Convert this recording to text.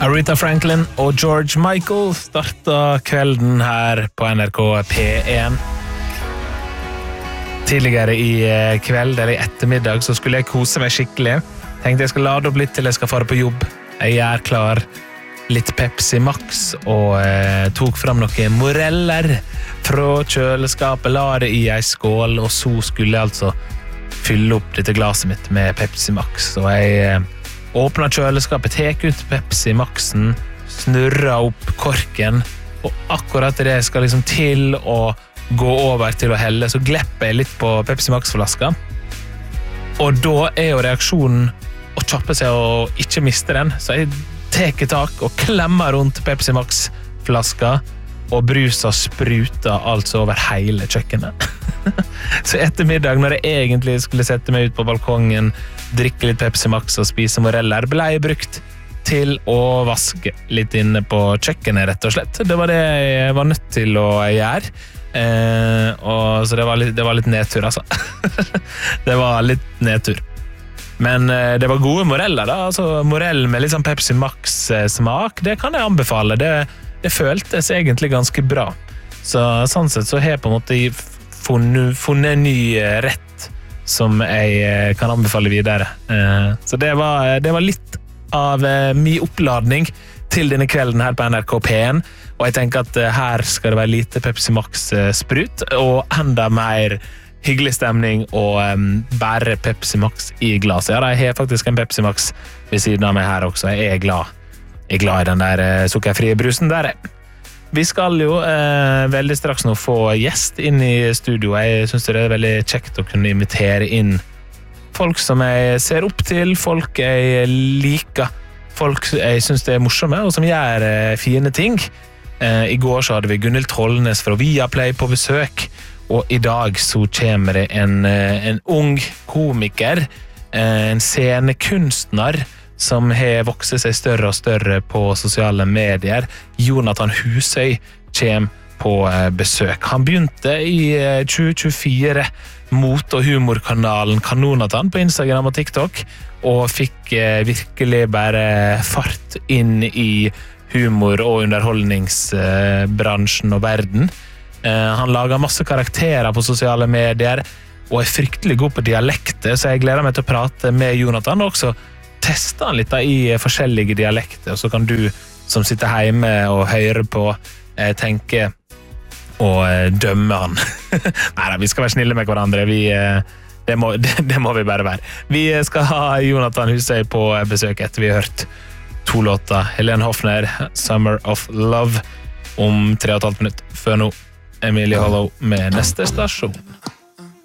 Aretha Franklin og George Michael startet kvelden her på NRK P1. Tidligere i kveld, eller i ettermiddag, så skulle jeg kose meg skikkelig. Tenkte jeg skal lade opp litt til jeg skal fare på jobb. Jeg klar litt Pepsi Max og tok fram noen moreller fra kjøleskapet, la det i en skål, og så skulle jeg altså fylle opp dette glaset mitt med Pepsi Max. Og jeg åpnet kjøleskapet, tek ut Pepsi Maxen, snurret opp korken, og akkurat det jeg skal liksom til å gå over til å helle, så glepper jeg litt på Pepsi Max-flaska. Og da jo reaksjonen å kjappe seg og ikke miste den, så jeg teker tak og klemmer rundt Pepsi Max-flaska, og brusa spruta altså over hele kjøkkenet. Så etter middag, når jeg egentlig skulle sette meg ut på balkongen, drikke litt Pepsi Max og spise moreller, ble jeg brukt til å vaske litt inne på kjøkkenet, rett og slett. Det var det jeg var nødt til å gjøre. Og så det var litt nedtur, altså. Det var litt nedtur. Men det var gode moreller, da. Altså, morell med litt sånn Pepsi Max-smak, det kan jeg anbefale. Det føltes egentlig ganske bra. Så sånn sett så har jeg på en måte funnet en ny rett som jeg kan anbefale videre. Så det var litt av min oppladning til denne kvelden her på NRK P1. Og jeg tenker at her skal det være lite Pepsi Max-sprut, og enda mer hyggelig stemning og bare Pepsi Max i glaset. Ja, jeg har faktisk en Pepsi Max ved siden av meg her også. Jeg er glad i den der sukkerfrie brusen der. Vi skal jo veldig straks nå få gjest inn i studio. Jeg synes det veldig kjekt å kunne invitere inn folk som jeg ser opp til, folk jeg liker, folk jeg synes det morsomme, og som gjør fine ting. I går så hadde vi Gunhild Tollnes fra Viaplay på besøk, og i dag så kommer det en ung komiker, en scenekunstner, som har vokset seg større og større på sosiale medier. Jonathan Husøy kommer på besøk. Han begynte i 2024 mot- og humorkanalen Kanonatan på Instagram og TikTok, og fikk virkelig bare fart inn i humor- og underholdningsbransjen og verden. Han lager masse karakterer på sosiale medier, og fryktelig god på dialekter, så jeg gleder meg til å prate med Jonathan, og også teste han litt i forskjellige dialekter, og så kan du som sitter hjemme og hører på tenke og dømme han. Neida, vi skal være snille med hverandre. Det må vi bare være. Vi skal ha Jonathan Husøy på besøk etter vi har hørt 2 låter. Helene Hofner, Summer of Love, om 3,5 minutter. Før nå, Emilie Hollow med neste stasjon.